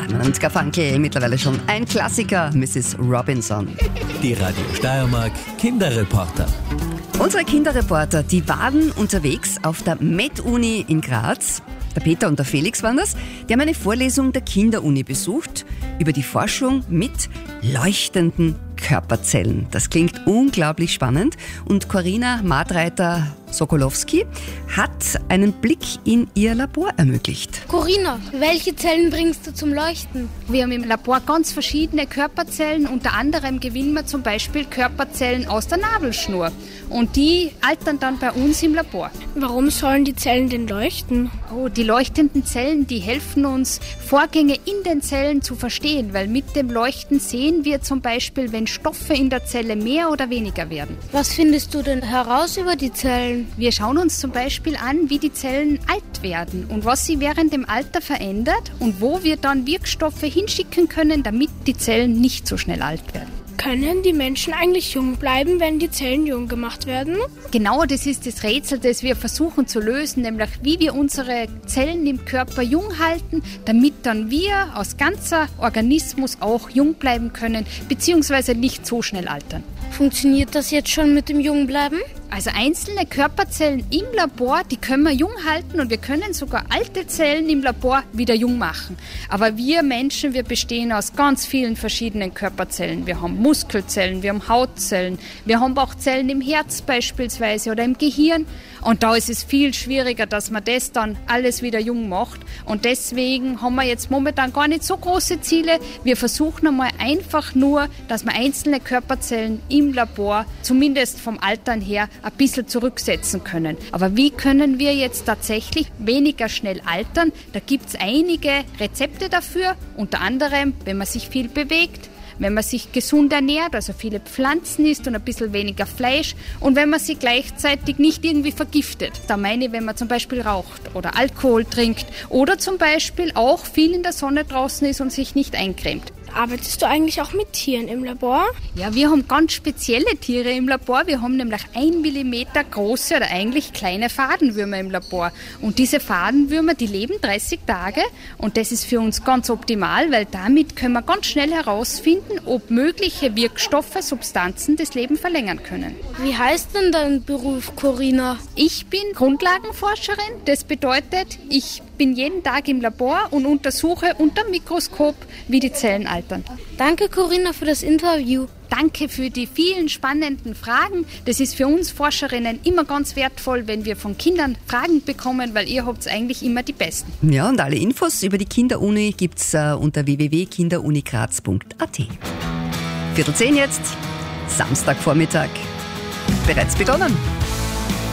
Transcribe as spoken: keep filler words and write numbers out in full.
Und Garfunkel mittlerweile schon ein Klassiker, Missus Robinson. Die Radio Steiermark Kinderreporter. Unsere Kinderreporter, die waren unterwegs auf der Med-Uni in Graz. Der Peter und der Felix waren das. Die haben eine Vorlesung der Kinderuni besucht über die Forschung mit leuchtenden Körperzellen. Das klingt unglaublich spannend. Und Corinna Madreiter-Sokolowski hat einen Blick in ihr Labor ermöglicht. Corinna, welche Zellen bringst du zum Leuchten? Wir haben im Labor ganz verschiedene Körperzellen. Unter anderem gewinnen wir zum Beispiel Körperzellen aus der Nabelschnur. Und die altern dann bei uns im Labor. Warum sollen die Zellen denn leuchten? Oh, die leuchtenden Zellen, die helfen uns, Vorgänge in den Zellen zu verstehen. Weil mit dem Leuchten sehen wir zum Beispiel, wenn Stoffe in der Zelle mehr oder weniger werden. Was findest du denn heraus über die Zellen? Wir schauen uns zum Beispiel an, wie die Zellen alt werden und was sie während dem Alter verändert und wo wir dann Wirkstoffe hinschicken können, damit die Zellen nicht so schnell alt werden. Können die Menschen eigentlich jung bleiben, wenn die Zellen jung gemacht werden? Genau, das ist das Rätsel, das wir versuchen zu lösen, nämlich wie wir unsere Zellen im Körper jung halten, damit dann wir aus ganzer Organismus auch jung bleiben können, beziehungsweise nicht so schnell altern. Funktioniert das jetzt schon mit dem Jungbleiben? Also einzelne Körperzellen im Labor, die können wir jung halten und wir können sogar alte Zellen im Labor wieder jung machen. Aber wir Menschen, wir bestehen aus ganz vielen verschiedenen Körperzellen. Wir haben Muskelzellen, wir haben Hautzellen, wir haben auch Zellen im Herz beispielsweise oder im Gehirn. Und da ist es viel schwieriger, dass man das dann alles wieder jung macht. Und deswegen haben wir jetzt momentan gar nicht so große Ziele. Wir versuchen einmal einfach nur, dass wir einzelne Körperzellen im Labor, zumindest vom Altern her, ein bisschen zurücksetzen können. Aber wie können wir jetzt tatsächlich weniger schnell altern? Da gibt es einige Rezepte dafür, unter anderem, wenn man sich viel bewegt, wenn man sich gesund ernährt, also viele Pflanzen isst und ein bisschen weniger Fleisch und wenn man sich gleichzeitig nicht irgendwie vergiftet. Da meine ich, wenn man zum Beispiel raucht oder Alkohol trinkt oder zum Beispiel auch viel in der Sonne draußen ist und sich nicht eincremt. Arbeitest du eigentlich auch mit Tieren im Labor? Ja, wir haben ganz spezielle Tiere im Labor. Wir haben nämlich ein Millimeter große oder eigentlich kleine Fadenwürmer im Labor. Und diese Fadenwürmer, die leben dreißig Tage und das ist für uns ganz optimal, weil damit können wir ganz schnell herausfinden, ob mögliche Wirkstoffe, Substanzen das Leben verlängern können. Wie heißt denn dein Beruf, Corinna? Ich bin Grundlagenforscherin. Das bedeutet, ich bin jeden Tag im Labor und untersuche unter dem Mikroskop, wie die Zellen altern. Danke, Corinna, für das Interview. Danke für die vielen spannenden Fragen. Das ist für uns Forscherinnen immer ganz wertvoll, wenn wir von Kindern Fragen bekommen, weil ihr habt eigentlich immer die besten. Ja, und alle Infos über die Kinderuni gibt's äh, unter w w w punkt kinderunigraz punkt a t. Viertel zehn jetzt, Samstagvormittag. Bereits begonnen.